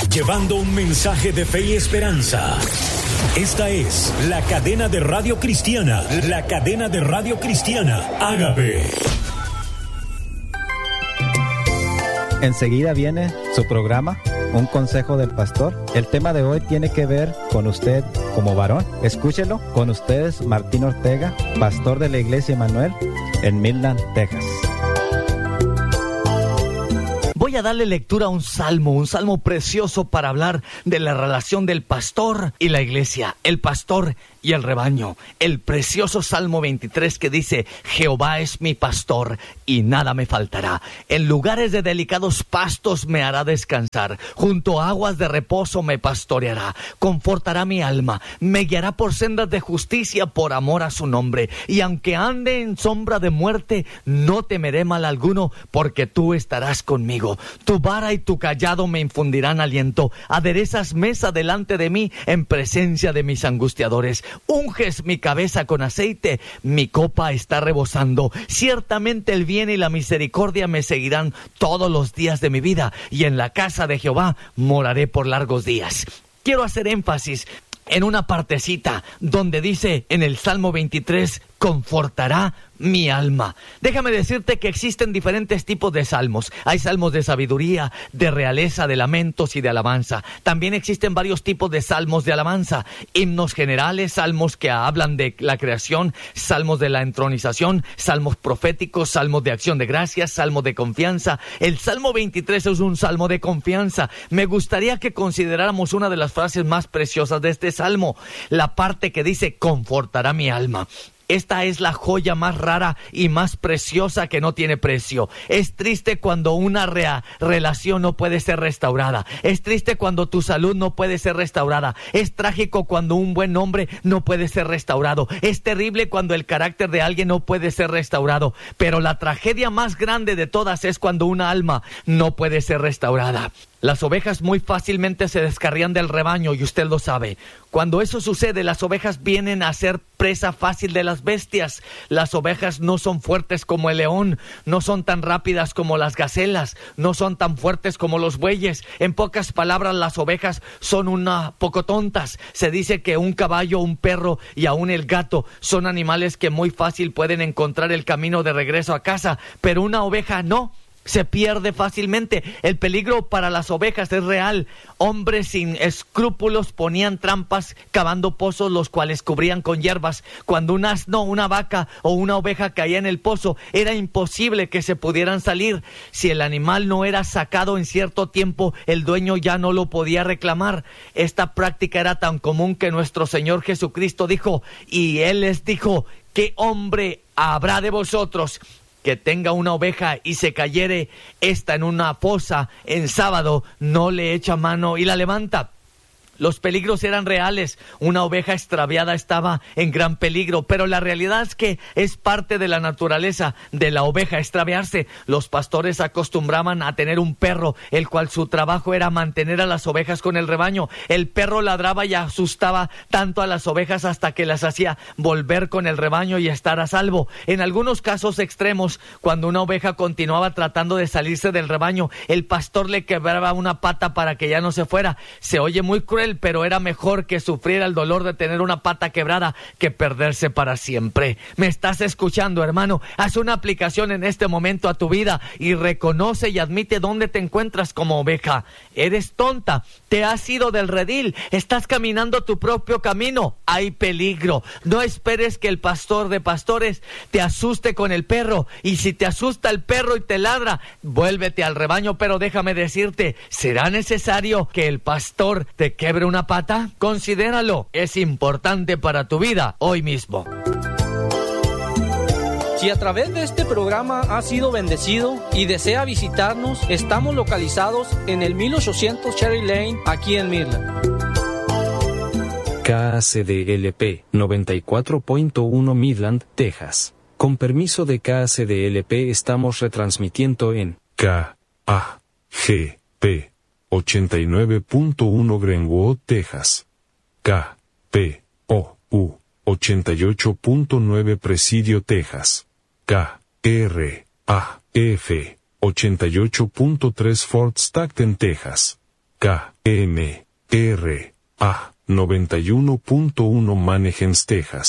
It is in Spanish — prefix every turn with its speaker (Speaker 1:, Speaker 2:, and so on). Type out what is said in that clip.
Speaker 1: llevando un mensaje de fe y esperanza. Esta es la cadena de radio cristiana, la cadena de radio cristiana, Ágape.
Speaker 2: Enseguida viene su programa, Un Consejo del Pastor. El tema de hoy tiene que ver con usted como varón. Escúchelo. Con ustedes, Martín Ortega, pastor de la Iglesia Emmanuel en Midland, Texas.
Speaker 3: Voy a darle lectura a un salmo precioso para hablar de la relación del pastor y la iglesia, el pastor y el rebaño. El precioso Salmo 23 que dice: Jehová es mi pastor y nada me faltará. En lugares de delicados pastos me hará descansar. Junto a aguas de reposo me pastoreará. Confortará mi alma. Me guiará por sendas de justicia por amor a su nombre. Y aunque ande en sombra de muerte, no temeré mal alguno, porque tú estarás conmigo. Tu vara y tu cayado me infundirán aliento. Aderezas mesa delante de mí en presencia de mis angustiadores. Unges mi cabeza con aceite, mi copa está rebosando. Ciertamente el bien y la misericordia me seguirán todos los días de mi vida, y en la casa de Jehová moraré por largos días. Quiero hacer énfasis en una partecita donde dice en el Salmo 23, confortará mi alma. Déjame decirte que existen diferentes tipos de salmos. Hay salmos de sabiduría, de realeza, de lamentos y de alabanza. También existen varios tipos de salmos de alabanza. Himnos generales, salmos que hablan de la creación, salmos de la entronización, salmos proféticos, salmos de acción de gracias, salmos de confianza. El Salmo 23 es un salmo de confianza. Me gustaría que consideráramos una de las frases más preciosas de este salmo, la parte que dice, confortará mi alma. Esta es la joya más rara y más preciosa que no tiene precio. Es triste cuando una relación no puede ser restaurada. Es triste cuando tu salud no puede ser restaurada. Es trágico cuando un buen nombre no puede ser restaurado. Es terrible cuando el carácter de alguien no puede ser restaurado. Pero la tragedia más grande de todas es cuando una alma no puede ser restaurada. Las ovejas muy fácilmente se descarrían del rebaño y usted lo sabe. Cuando eso sucede, las ovejas vienen a ser presa fácil de las bestias. Las ovejas no son fuertes como el león, no son tan rápidas como las gacelas, no son tan fuertes como los bueyes. En pocas palabras, las ovejas son poco tontas. Se dice que un caballo, un perro y aún el gato son animales que muy fácil pueden encontrar el camino de regreso a casa, pero una oveja no. Se pierde fácilmente. El peligro para las ovejas es real. Hombres sin escrúpulos ponían trampas cavando pozos, los cuales cubrían con hierbas. Cuando un asno, una vaca o una oveja caía en el pozo, era imposible que se pudieran salir. Si el animal no era sacado en cierto tiempo, el dueño ya no lo podía reclamar. Esta práctica era tan común que nuestro Señor Jesucristo dijo, y Él les dijo, ¿qué hombre habrá de vosotros que tenga una oveja y se cayere esta en una fosa en sábado, no le echa mano y la levanta? Los peligros eran reales. Una oveja extraviada estaba en gran peligro, pero la realidad es que es parte de la naturaleza de la oveja extraviarse. Los pastores acostumbraban a tener un perro, el cual su trabajo era mantener a las ovejas con el rebaño. El perro ladraba y asustaba tanto a las ovejas hasta que las hacía volver con el rebaño y estar a salvo. En algunos casos extremos, cuando una oveja continuaba tratando de salirse del rebaño, el pastor le quebraba una pata para que ya no se fuera. Se oye muy cruel, pero era mejor que sufriera el dolor de tener una pata quebrada que perderse para siempre. ¿Me estás escuchando, hermano? Haz una aplicación en este momento a tu vida y reconoce y admite dónde te encuentras como oveja. Eres tonta, te has ido del redil, estás caminando tu propio camino. Hay peligro. No esperes que el pastor de pastores te asuste con el perro, y si te asusta el perro y te ladra, vuélvete al rebaño. Pero déjame decirte, ¿será necesario que el pastor te quebre una pata? Considéralo, es importante para tu vida hoy mismo.
Speaker 4: Si a través de este programa ha sido bendecido y desea visitarnos, estamos localizados en el 1800 Cherry Lane, aquí en Midland.
Speaker 5: KACDLP 94.1 Midland, Texas. Con permiso de KACDLP estamos retransmitiendo en KAGP 89.1 Greenwood, Texas. KPOU 88.9 Presidio, Texas. KRAF 88.3 Fort Stockton, Texas. KMRA 91.1 Mannequins, Texas.